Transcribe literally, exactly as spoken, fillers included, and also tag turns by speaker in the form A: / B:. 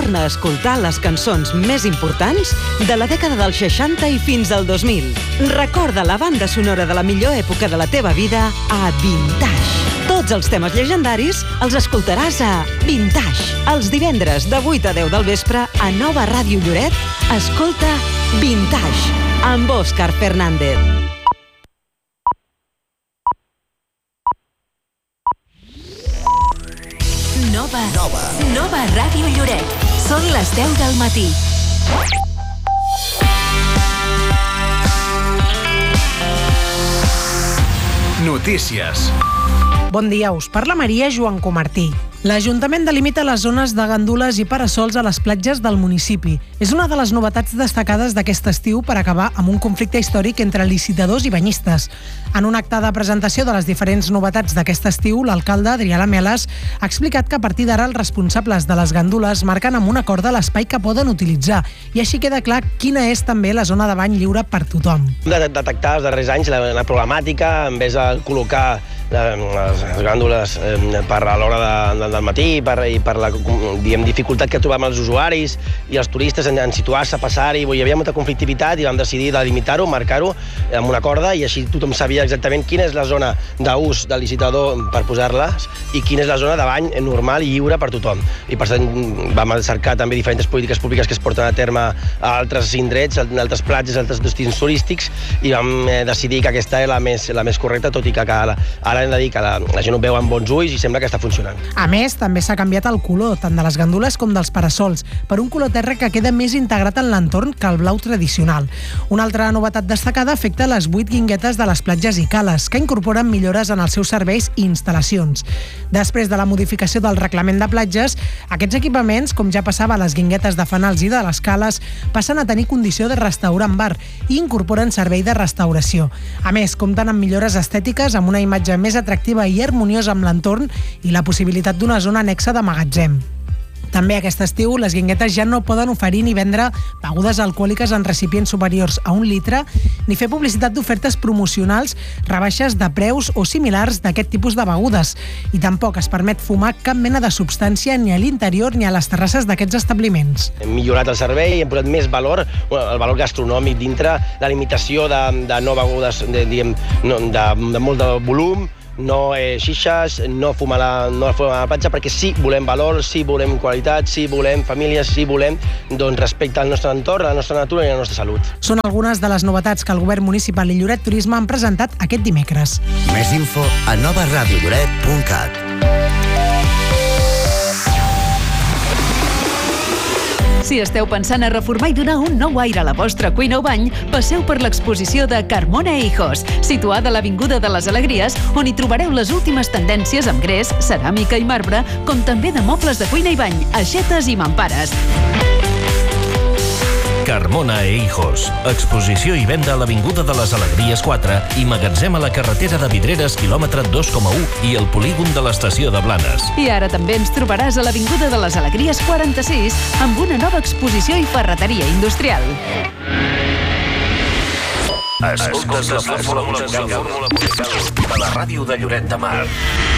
A: torna a escoltar les cançons més importants de la dècada dels seixanta i fins al dos mil. Recorda la banda sonora de la millor època de la teva vida a Vintage. Tots els temes llegendaris els escoltaràs a Vintage. Els divendres de vuit a deu del vespre a Nova Ràdio Lloret, escolta Vintage amb Òscar Fernández.
B: Nova. Nova. Nova Ràdio Lloret. Són les deu del matí.
C: Notícies.
D: Bon dia, us parla Maria Joan Comartí. L'Ajuntament delimita les zones de gandules i parasols a les platges del municipi. És una de les novetats destacades d'aquest estiu per acabar amb un conflicte històric entre licitadors i banyistes. En un acte de presentació de les diferents novetats d'aquest estiu, l'alcalde Adrià Lamelas ha explicat que a partir d'ara els responsables de les gandules marquen amb un acord de l'espai que poden utilitzar i així queda clar quina és també la zona de bany lliure per tothom.
E: De detectar els darrers anys la, la problemàtica, en vez de col·locar les gàndoles eh, per a l'hora de, de, del matí per, i per la diguem, dificultat que trobàvem els usuaris i els turistes en, en situar-se, passar-hi. Hi havia molta conflictivitat i vam decidir delimitar-ho, marcar-ho amb una corda i així tothom sabia exactament quina és la zona d'ús del licitador per posar-les i quina és la zona de bany normal i lliure per tothom. I per tant vam cercar també diferents polítiques públiques que es porten a terme a altres indrets, a altres platges, a altres destins turístics i vam decidir que aquesta és la més, la més correcta, tot i que ara hem de dir que la, la gent ho veu amb bons ulls i sembla que està funcionant.
D: A més, també s'ha canviat el color, tant de les gandules com dels parasols, per un color terra que queda més integrat en l'entorn que el blau tradicional. Una altra novetat destacada afecta les vuit guinguetes de les platges i cales, que incorporen millores en els seus serveis i instal·lacions. Després de la modificació del reglament de platges, aquests equipaments, com ja passava a les guinguetes de fanals i de les cales, passen a tenir condició de restaurant-bar i incorporen servei de restauració. A més, compten amb millores estètiques, amb una imatge més atractiva i harmoniosa amb l'entorn i la possibilitat d'una zona anexa de magatzem. També aquest estiu les guinguetes ja no poden oferir ni vendre begudes alcohòliques en recipients superiors a un litre ni fer publicitat d'ofertes promocionals, rebaixes de preus o similars d'aquest tipus de begudes. I tampoc es permet fumar cap mena de substància ni a l'interior ni a les terrasses d'aquests establiments.
E: Hem millorat el servei, hem posat més valor, el valor gastronòmic dintre, la limitació de, de no begudes de, diguem, no, de, de molt de volum, no eh, xixes, no fumar, la, no fumar a la platja, perquè sí volem valor, sí volem qualitat, sí volem famílies, sí volem doncs, respecte al nostre entorn, a la nostra natura i a la nostra salut.
D: Són algunes de les novetats que el Govern Municipal i Lloret Turisme han presentat aquest dimecres.
F: Més info a nova ràdio lloret punt cat.
B: Si esteu pensant a reformar i donar un nou aire a la vostra cuina o bany, passeu per l'exposició de Carmona e Hijos, situada a l'Avinguda de les Alegries, on hi trobareu les últimes tendències amb gres, ceràmica i marbre, com també de mobles de cuina i bany, aixetes i mampares.
G: Carmona e Hijos. Exposició i venda a l'Avinguda de les Alegries quatre i magatzem a la carretera de Vidreres, quilòmetre dos coma u i el polígon de l'estació de Blanes.
B: I ara també ens trobaràs a l'Avinguda de les Alegries quaranta-sis amb una nova exposició i ferreteria industrial.
G: Escoltes la fórmula musical de la ràdio de Lloret de Mar.